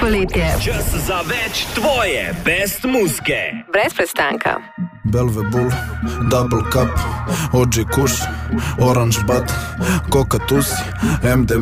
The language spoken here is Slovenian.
poletje. Čas za več tvoje best muzike. Brez prestanka. Belve Bull, Double Cup, OG Kush, Orange Bud, Coca Tusi, MD